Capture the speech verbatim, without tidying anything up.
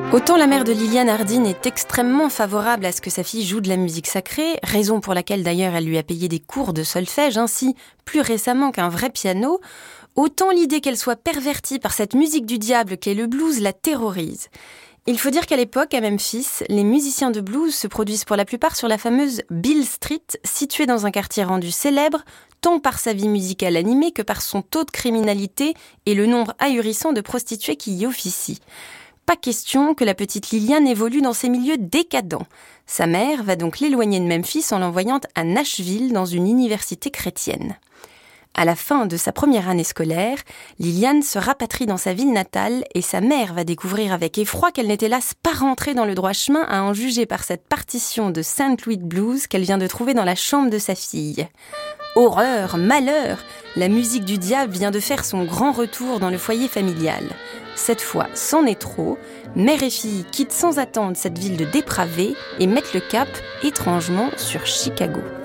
Autant la mère de Liliane Hardin est extrêmement favorable à ce que sa fille joue de la musique sacrée, raison pour laquelle d'ailleurs elle lui a payé des cours de solfège, ainsi plus récemment qu'un vrai piano, autant l'idée qu'elle soit pervertie par cette musique du diable qu'est le blues la terrorise. Il faut dire qu'à l'époque, à Memphis, les musiciens de blues se produisent pour la plupart sur la fameuse Beale Street, située dans un quartier rendu célèbre, tant par sa vie musicale animée que par son taux de criminalité et le nombre ahurissant de prostituées qui y officient. Pas question que la petite Liliane évolue dans ces milieux décadents. Sa mère va donc l'éloigner de Memphis en l'envoyant à Nashville dans une université chrétienne. À la fin de sa première année scolaire, Liliane se rapatrie dans sa ville natale et sa mère va découvrir avec effroi qu'elle n'était hélas pas rentrée dans le droit chemin à en juger par cette partition de Saint Louis Blues qu'elle vient de trouver dans la chambre de sa fille. Horreur, malheur, la musique du diable vient de faire son grand retour dans le foyer familial. Cette fois, c'en est trop, mère et fille quittent sans attendre cette ville de dépravés et mettent le cap, étrangement, sur Chicago.